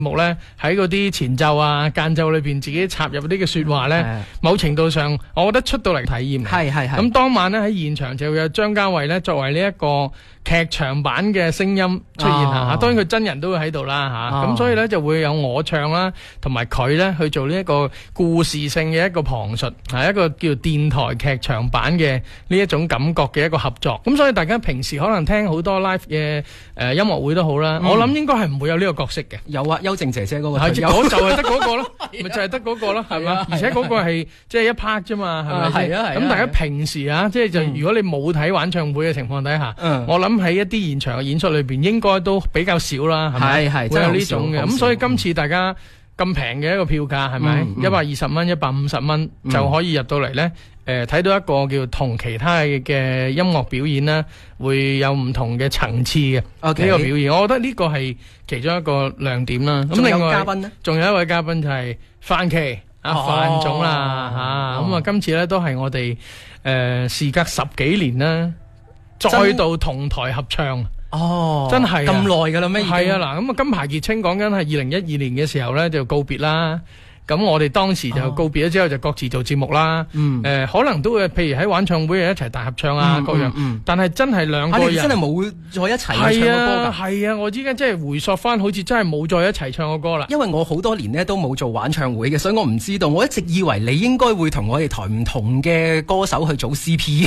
目咧喺嗰啲前奏啊、間奏裏邊自己插入啲嘅說話咧，某程度上我覺得出到嚟體驗。 係。 咁當晚咧喺現場就會有張家衛咧作為呢一個劇場版嘅聲音出現吓，當然佢真人都會喺度啦吓，咁所以咧就會有我唱啦，同埋佢咧去做呢一個故事性嘅一個旁述，係一個叫電台劇場版嘅呢一種感覺嘅一個合作。咁所以大家平時可能聽好多 live 嘅音樂會都好啦，我諗應該係唔會有呢個角色嘅。 有啊，邱靜姐姐嗰個係，嗰就係得嗰個咯，咪就係得嗰個咯，係嘛？而且嗰個係即係一 part 啫嘛，係咪先？咁大家平時啊，即係就如果你冇睇演唱會嘅情況底下，我諗喺一啲現場嘅演出裏邊，應該都比較少啦，係咪？係會有呢種嘅。咁所以今次大家咁平嘅一個票價係咪？120蚊、150蚊就可以入到嚟咧。睇到一個叫同其他嘅音樂表演啦，會有唔同嘅層次嘅呢個表現。我覺得呢個係其中一個亮點啦。咁另外，仲有一位嘉賓就係范琪范總啦吓。咁啊，今次咧都係我哋時隔10幾年啦，再度同台合唱。真係咁耐噶啦咩？ 係啊，嗱，咁啊，金牌傑青講緊係2012年嘅時候咧就告別啦。咁我哋當時就告別咗之後就各自做節目啦。可能都會譬如喺演唱會一齊大合唱啊各樣。但係真係兩個人真係冇再一齊唱過歌㗎。 係啊，我依家真係回溯翻，好似真係冇再一齊唱過歌啦。 因為我好多年呢都冇做演唱會嘅，所以我唔知道。我一直以為你應該會同我哋台唔同嘅歌手去組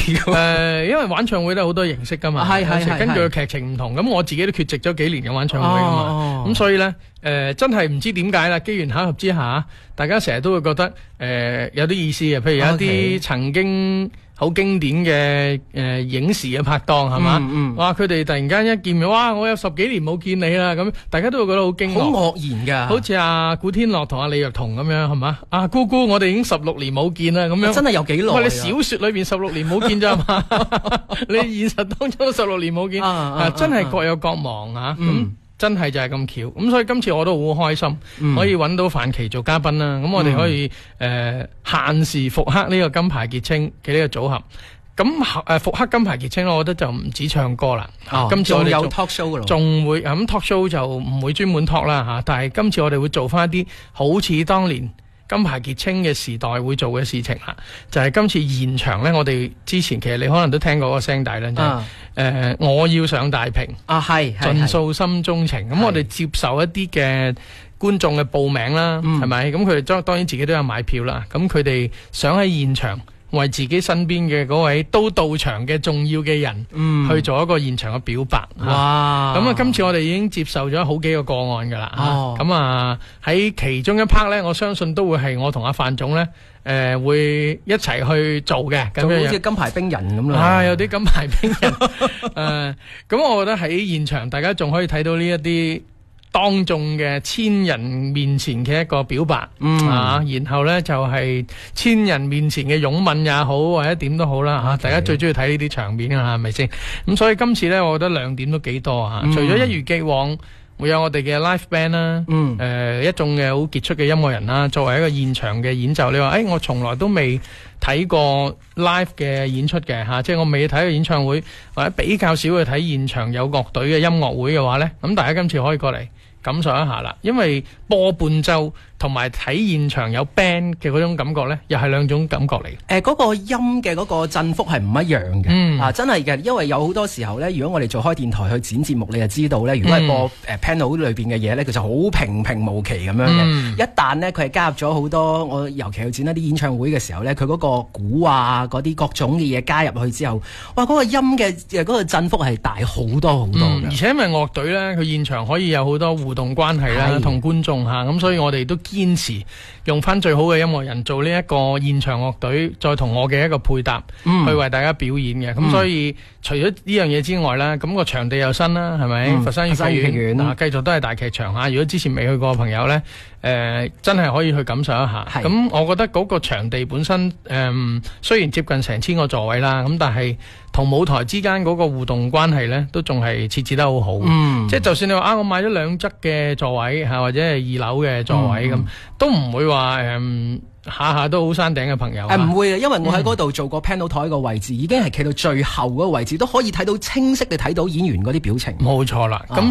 CP。 因為演唱會都好多形式㗎嘛。係根據個劇情唔同。咁我自己都缺席咗幾年嘅演唱會㗎嘛。咁所以咧。真係唔知點解啦，機緣巧合之下，大家成日都會覺得有啲意思嘅，譬如有一啲曾經好經典嘅影視嘅拍檔係嘛，哇！佢哋突然間一見面，哇！我有10幾年冇見你啦，咁大家都會覺得好驚愕， 好愕然㗎， 好似阿古天樂同阿李若彤咁樣係嘛？啊姑姑，我哋已經16年冇見啦，咁樣真係有幾耐？ 你小說裏邊16年冇見咋嘛？你現實當中都16年冇見，真係各有各忙啊！真係就係咁巧，咁所以今次我都好開心，可以揾到范琪做嘉賓啦。咁我哋可以限時復刻呢個金牌傑青嘅呢個組合。咁復刻金牌傑青，我覺得就唔止唱歌啦。今次我哋有 talk show 噶咯， 仲會咁 talk show 就唔會專門 talk 啦吓。但係今次我哋會做翻一啲好似當年金牌傑青嘅時代會做嘅事情啦，就係今次現場咧，我哋之前其實你可能都聽過個聲帶啦，就係我要上大屏係盡訴心中情。咁我哋接受一啲嘅觀眾嘅報名啦，係咪？咁佢哋當然自己都有買票啦。咁佢哋想喺現場為自己身邊嘅嗰位都到場嘅重要嘅人，去做一個現場嘅表白。哇！咁今次我哋已經接受咗好幾個個案噶啦。咁喺其中一 part 咧，我相信都會係我同阿范總咧，會一齊去做嘅。咁樣好似金牌兵人咁啦。 有啲金牌兵人。咁我覺得喺現場，大家仲可以睇到呢一啲當眾嘅千人面前嘅一個表白，然後咧就係千人面前嘅擁吻也好，或者點都好啦，大家最中意睇呢啲場面啊，係咪先？咁所以今次咧，我覺得亮點都幾多吓，除咗一如既往會有我哋嘅 live band 啦，一眾嘅好傑出嘅音樂人啦，作為一個現場嘅演奏，你話我從來都未睇過 live 嘅演出嘅吓，即係我未睇過演唱會，或者比較少去睇現場有樂隊嘅音樂會嘅話咧，咁大家今次可以過嚟感受一下啦，因為播伴奏同埋睇現場有 band 嘅嗰種感覺咧，又係兩種感覺嚟。 嗰個音嘅嗰個振幅係唔一樣嘅。真係嘅，因為有好多時候咧，如果我哋做開電台去剪節目，你就知道咧，如果係播panel 裏邊嘅嘢咧，佢就好平平無奇咁樣嘅。一旦咧佢係加入咗好多，我尤其去剪一啲演唱會嘅時候咧，佢嗰個鼓啊，嗰啲各種嘅嘢加入去之後，哇！嗰個音嘅嗰個振幅係大好多好多嘅。 而且因為樂隊咧，佢現場可以有好多互動關係啦，同觀眾吓，咁所以我哋都堅持用翻最好嘅音樂人做呢一個現場樂隊，再同我嘅一個配搭，去為大家表演嘅。咁所以除咗呢樣嘢之外啦，咁個場地又新啦，係咪？佛山粵劇院繼續都係大劇場吓。如果之前未去過嘅朋友咧，真係可以去感受一下。咁我覺得嗰個場地本身雖然接近成1000個座位啦，咁但係同舞台之間嗰個互動關係咧，都仲係設置得好好。即係就算你話我買咗2側嘅座位或者係2樓嘅座位咁，都唔會話下下都好山頂嘅朋友。 唔會啊，因為我喺嗰度做過 panel 台個位置，已經係企到最後嗰個位置，都可以睇到清晰地睇到演員嗰啲表情。 冇錯啦。咁